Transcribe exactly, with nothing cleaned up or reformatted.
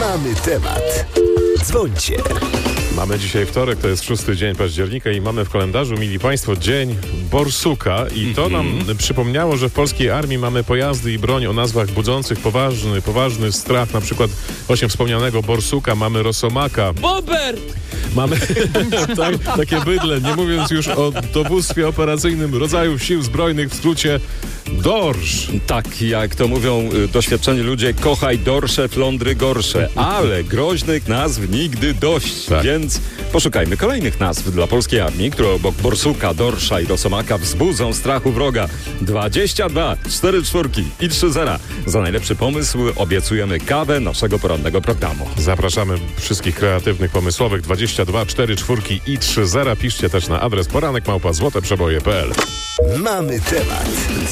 Mamy temat. Dzwońcie. Mamy dzisiaj wtorek, to jest szósty dzień października i mamy w kalendarzu, mili Państwo, Dzień Borsuka i to nam przypomniało, że w polskiej armii mamy pojazdy i broń o nazwach budzących poważny, poważny strach, na przykład właśnie wspomnianego Borsuka, mamy Rosomaka. Bober! Mamy tak, takie bydle, nie mówiąc już o dowództwie operacyjnym rodzajów sił zbrojnych, w skrócie dorsz. Tak, jak to mówią y, doświadczeni ludzie, kochaj dorsze, flądry gorsze, ale groźnych nazw nigdy dość, Tak. więc poszukajmy kolejnych nazw dla polskiej armii, które obok Borsuka, Dorsza i Rosomaka wzbudzą strachu wroga. dwadzieścia dwa, cztery czwórki i trzy zera. Za najlepszy pomysł obiecujemy kawę naszego porannego programu. Zapraszamy wszystkich kreatywnych, pomysłowych dwadzieścia dwa, cztery czwórki i trzy zera. Piszcie też na adres poranek małpa złote przeboje kropka p l. Mamy temat.